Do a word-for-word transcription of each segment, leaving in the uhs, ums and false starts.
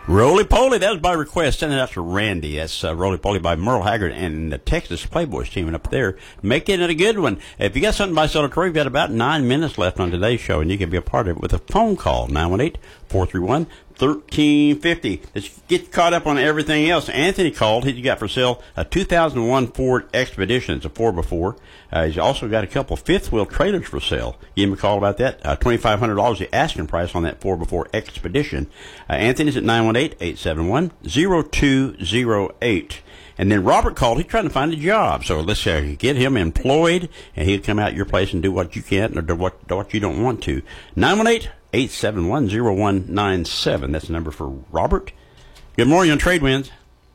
Roly-poly, that was by request. Send it out to Randy. That's uh, Roly-poly by Merle Haggard and the Texas Playboys teaming up there, making it a good one. If you got something by Soda Troy, we've got about nine minutes left on today's show, and you can be a part of it with a phone call, nine one eight, four three one, one three five zero. Let's get caught up on everything else. Anthony called. He got for sale a two thousand one Ford Expedition. It's a four by four. Uh, he's also got a couple fifth-wheel trailers for sale. Give him a call about that. Uh, twenty-five hundred dollars the asking price on that four by four Expedition. Uh, Anthony's at nine one eight, eight seven one, zero two zero eight. And then Robert called. He's trying to find a job. So let's uh, get him employed, and he'll come out your place and do what you can't or do what, do what you don't want to. nine one eight, eight seven one, zero one nine seven. That's the number for Robert. Good morning on Trade Winds.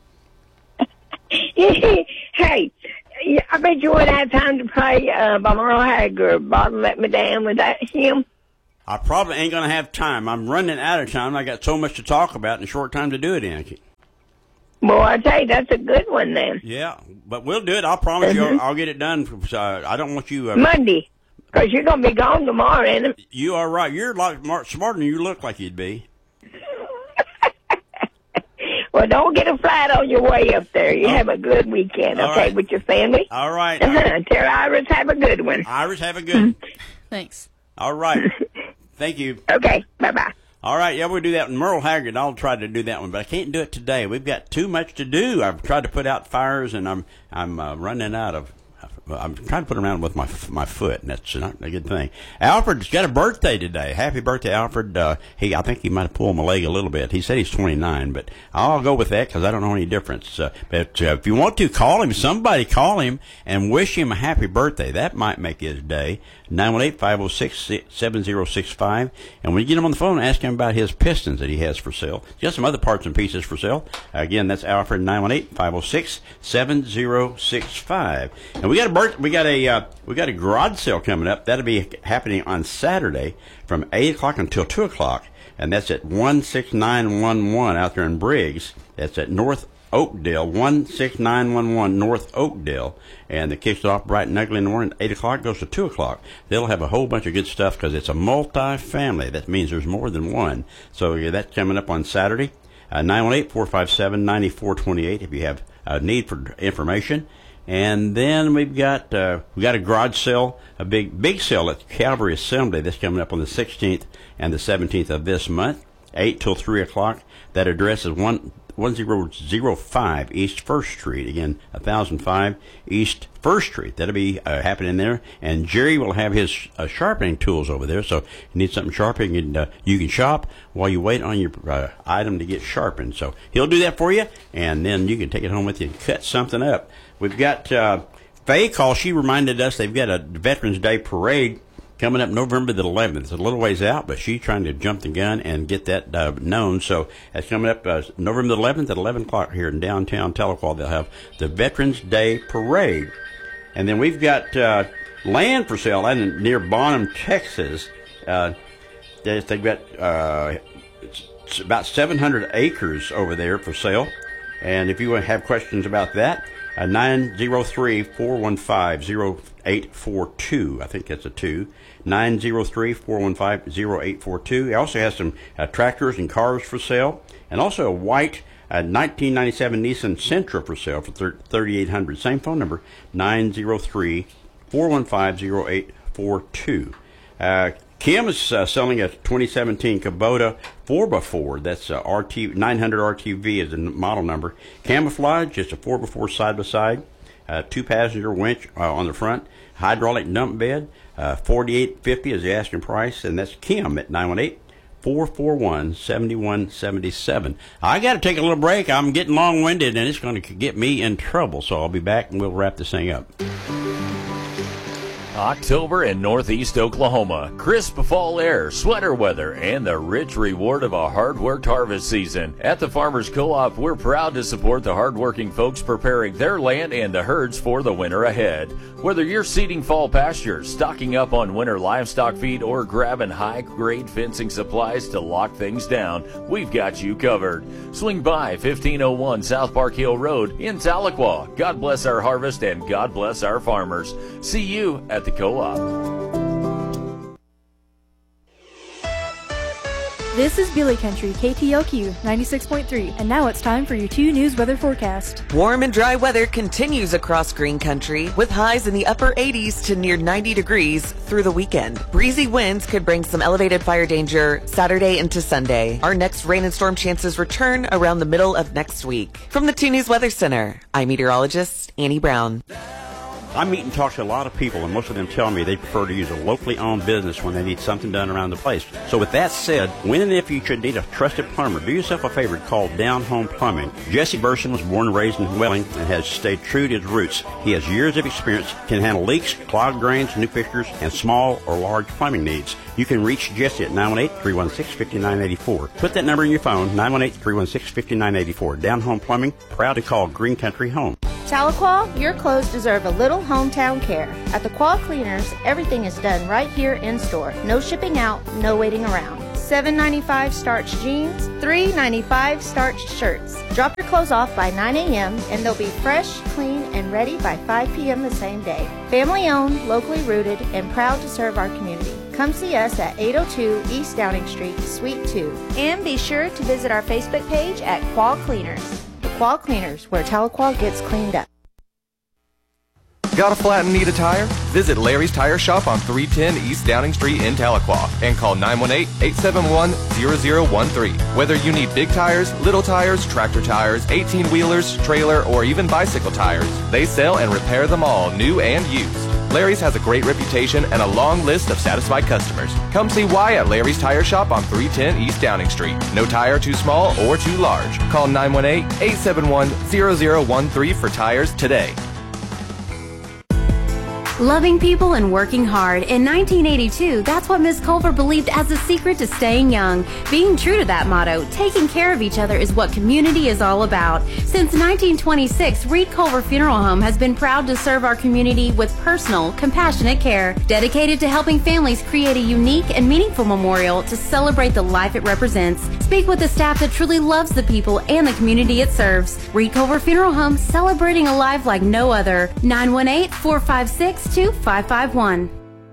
Hey, I bet you would have time to play uh, by Merle Haggard, Bottom Let Me Down. Was that him? I probably ain't going to have time. I'm running out of time. I got so much to talk about and a short time to do it in. Well, I tell you, that's a good one then. Yeah, but we'll do it. I'll promise Mm-hmm. you I'll get it done. Uh, I don't want you... Uh, Monday, because you're going to be gone tomorrow, ain't it? You are right. You're like more, smarter than you look like you'd be. Well, don't get a flight on your way up there. You oh. have a good weekend, All okay, right. with your family? All right. Uh-huh. Tell Iris have a good one. Iris, have a good one. Thanks. All right. Thank you. Okay, bye-bye. All right, yeah, we'll do that. And Merle Haggard, I'll try to do that one, but I can't do it today. We've got too much to do. I've tried to put out fires, and I'm I'm uh, running out of... I'm trying to put them around with my my foot, and that's not a good thing. Alfred's got a birthday today. Happy birthday, Alfred. Uh, he, I think he might have pulled my leg a little bit. He said he's twenty-nine, but I'll go with that because I don't know any difference. Uh, but uh, if you want to, call him. Somebody call him and wish him a happy birthday. That might make his day. nine one eight, five oh six, seven oh six five. And when you get him on the phone, ask him about his pistons that he has for sale. He's got some other parts and pieces for sale. Again, that's Alfred, nine one eight, five oh six, seven oh six five. And we got a birth, we got a uh, we got a garage sale coming up. That'll be happening on Saturday from eight o'clock until two o'clock. And that's at one six nine one one out there in Briggs. That's at North Oakdale, one six nine one one North Oakdale, and the kicks it off bright and ugly in the morning. eight o'clock goes to two o'clock. They'll have a whole bunch of good stuff because it's a multi-family. That means there's more than one. So yeah, that's coming up on Saturday, uh, nine one eight, four five seven, nine four two eight if you have a need for information. And then we've got uh, we got a garage sale, a big big sale at Calvary Assembly. That's coming up on the sixteenth and the seventeenth of this month, eight till three o'clock. That address is one. one thousand five East First Street. Again, one thousand five East First Street. That'll be uh, happening there. And Jerry will have his uh, sharpening tools over there. So if you need something sharpening, and, uh, you can shop while you wait on your uh, item to get sharpened. So he'll do that for you, and then you can take it home with you and cut something up. We've got uh, Faye call. She reminded us they've got a Veterans Day parade coming up November the eleventh. It's a little ways out, but she's trying to jump the gun and get that uh, known. So that's coming up uh, November the eleventh at eleven o'clock here in downtown Tahlequah. They'll have the Veterans Day Parade. And then we've got uh, land for sale in, near Bonham, Texas. Uh, they've got uh, it's, it's about seven hundred acres over there for sale. And if you have questions about that, uh, nine oh three, four one five, oh eight four two. I think that's a two. nine oh three, four one five, oh eight four two. It also has some uh, tractors and cars for sale, and also a white uh, nineteen ninety-seven Nissan Sentra for sale for thirty-eight hundred. Same phone number, nine oh three, four one five, oh eight four two. Uh, Kim is uh, selling a twenty seventeen Kubota four by four. That's a R T, nine hundred R T V is the model number. Camouflage, just a four by four side-by-side. Uh, two-passenger winch uh, on the front. Hydraulic dump bed. Uh, forty-eight fifty is the asking price, and that's Kim at nine one eight, four four one, seven one seven seven. I got to take a little break. I'm getting long-winded, and it's going to get me in trouble, so I'll be back, and we'll wrap this thing up. October in Northeast Oklahoma. Crisp fall air, sweater weather, and the rich reward of a hard-worked harvest season. At the Farmers Co-op, we're proud to support the hard-working folks preparing their land and the herds for the winter ahead. Whether you're seeding fall pastures, stocking up on winter livestock feed, or grabbing high-grade fencing supplies to lock things down, we've got you covered. Swing by fifteen oh one South Park Hill Road in Tahlequah. God bless our harvest and God bless our farmers. See you at the Co-op. This is Billy Country, K T L Q ninety-six point three, and now it's time for your two News weather forecast. Warm and dry weather continues across Green Country, with highs in the upper eighties to near ninety degrees through the weekend. Breezy winds could bring some elevated fire danger Saturday into Sunday. Our next rain and storm chances return around the middle of next week. From the two News Weather Center, I'm meteorologist Annie Brown. I meet and talk to a lot of people, and most of them tell me they prefer to use a locally owned business when they need something done around the place. So with that said, when and if you should need a trusted plumber, do yourself a favor, call Down Home Plumbing. Jesse Burson was born and raised in Welling and has stayed true to his roots. He has years of experience, can handle leaks, clogged drains, new fixtures, and small or large plumbing needs. You can reach Jesse at nine one eight, three one six, five nine eight four. Put that number in your phone, nine one eight, three one six, five nine eight four. Down Home Plumbing, proud to call Green Country home. Tahlequah, your clothes deserve a little hometown care. At the Quah Cleaners, everything is done right here in store. No shipping out, no waiting around. seven ninety-five starched jeans, three ninety-five starched shirts. Drop your clothes off by nine a.m. and they'll be fresh, clean, and ready by five p.m. the same day. Family owned, locally rooted, and proud to serve our community. Come see us at eight oh two East Downing Street, Suite two. And be sure to visit our Facebook page at Quah Cleaners. The Quah Cleaners, where Tahlequah gets cleaned up. Got a flat and need a tire? Visit Larry's Tire Shop on three ten East Downing Street in Tahlequah and call nine one eight, eight seven one, zero zero one three. Whether you need big tires, little tires, tractor tires, eighteen-wheelers, trailer, or even bicycle tires, they sell and repair them all, new and used. Larry's has a great reputation and a long list of satisfied customers. Come see why at Larry's Tire Shop on three ten East Downing Street. No tire too small or too large. Call nine one eight, eight seven one, zero zero one three for tires today. Loving people and working hard. In nineteen eighty-two, that's what Miss Culver believed as the secret to staying young. Being true to that motto, taking care of each other is what community is all about. Since nineteen twenty-six, Reed Culver Funeral Home has been proud to serve our community with personal, compassionate care, dedicated to helping families create a unique and meaningful memorial to celebrate the life it represents. Speak with the staff that truly loves the people and the community it serves. Reed Culver Funeral Home, celebrating a life like no other. nine one eight, four five six, two five five one.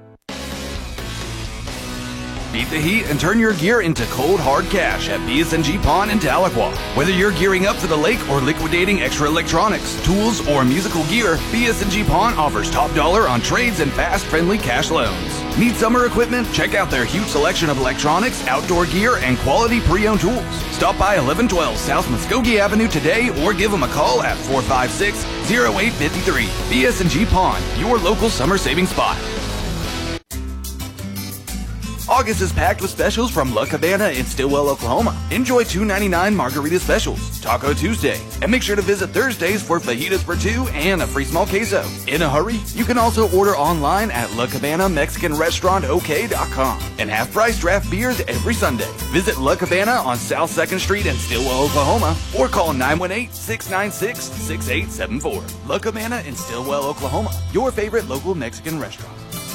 Beat the heat and turn your gear into cold, hard cash at B S N G Pawn in Tahlequah. Whether you're gearing up for the lake or liquidating extra electronics, tools, or musical gear, B S N G Pawn offers top dollar on trades and fast, friendly cash loans. Need summer equipment? Check out their huge selection of electronics, outdoor gear, and quality pre-owned tools. Stop by eleven twelve South Muskogee Avenue today or give them a call at four five six, zero eight five three. B S N G Pawn, your local summer saving spot. August is packed with specials from La Cabana in Stillwell, Oklahoma. Enjoy two ninety-nine margarita specials, Taco Tuesday, and make sure to visit Thursdays for fajitas for two and a free small queso. In a hurry? You can also order online at La Cabana Mexican Restaurant O K dot com and have price draft beers every Sunday. Visit La Cabana on South second Street in Stillwell, Oklahoma, or call nine one eight, six nine six, six eight seven four. La Cabana in Stillwell, Oklahoma, your favorite local Mexican restaurant.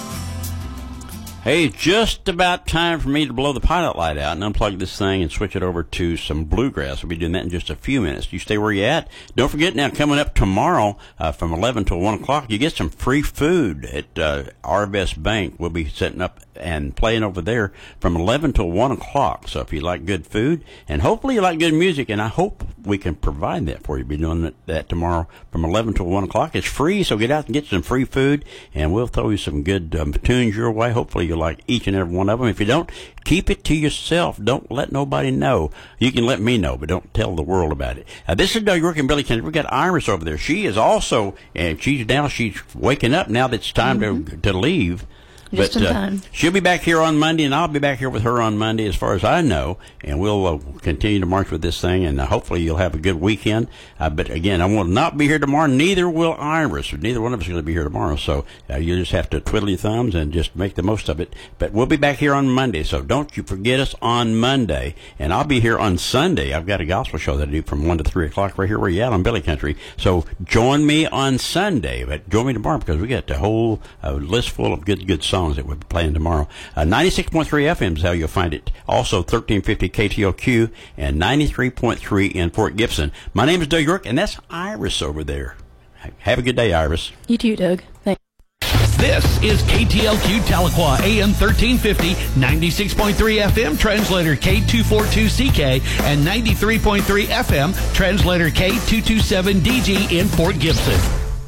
Hey, just about time for me to blow the pilot light out and unplug this thing and switch it over to some bluegrass. We'll be doing that in just a few minutes. You stay where you're at. Don't forget, now coming up tomorrow uh, from eleven till one o'clock, you get some free food at uh, Arvest Bank. We'll be setting up and playing over there from eleven till one o'clock. So if you like good food, and hopefully you like good music, and I hope we can provide that for you. We'll be doing that, that tomorrow from eleven till one o'clock. It's free, so get out and get some free food, and we'll throw you some good um, tunes your way. Hopefully you like each and every one of them. If you don't, keep it to yourself. Don't let nobody know. You can let me know, but don't tell the world about it. Uh, this is Doug York and Billy Kennedy. We got Iris over there. She is also, and she's now, she's waking up now that it's time mm-hmm. to to leave. Just but in uh, time. She'll be back here on Monday, and I'll be back here with her on Monday, as far as I know. And we'll uh, continue to march with this thing, and uh, hopefully you'll have a good weekend. Uh, but again, I will not be here tomorrow. Neither will Iris. Neither one of us is going to be here tomorrow. So uh, you just have to twiddle your thumbs and just make the most of it. But we'll be back here on Monday, so don't you forget us on Monday. And I'll be here on Sunday. I've got a gospel show that I do from one to three o'clock right here where you at on Billy Country. So join me on Sunday, but join me tomorrow because we got a whole uh, list full of good, good songs that we'll be playing tomorrow. Uh, ninety-six point three F M is how you'll find it. Also, thirteen fifty K T L Q and ninety-three point three in Fort Gibson. My name is Doug York, and that's Iris over there. Have a good day, Iris. You too, Doug. Thanks. This is K T L Q Tahlequah, A M thirteen fifty, ninety-six point three F M, translator K two forty-two C K, and ninety-three point three F M, translator K two twenty-seven D G in Fort Gibson.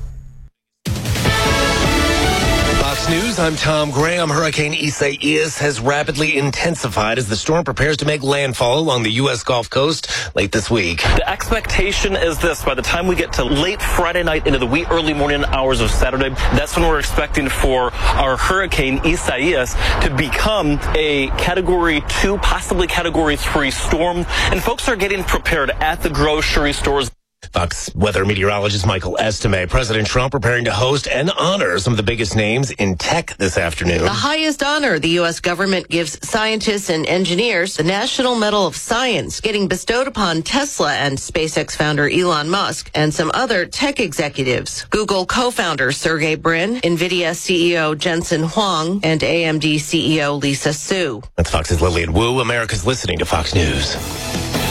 Fox News, I'm Tom Graham. Hurricane Isaias has rapidly intensified as the storm prepares to make landfall along the U S Gulf Coast late this week. The expectation is this: by the time we get to late Friday night into the wee early morning hours of Saturday, that's when we're expecting for our Hurricane Isaias to become a Category two, possibly Category three storm. And folks are getting prepared at the grocery stores. Fox weather meteorologist Michael Estime. President Trump preparing to host and honor some of the biggest names in tech this afternoon. The highest honor the U S government gives scientists and engineers, the National Medal of Science, getting bestowed upon Tesla and SpaceX founder Elon Musk and some other tech executives. Google co-founder Sergey Brin, NVIDIA C E O Jensen Huang, and A M D C E O Lisa Su. That's Fox's Lillian Wu. America's listening to Fox News.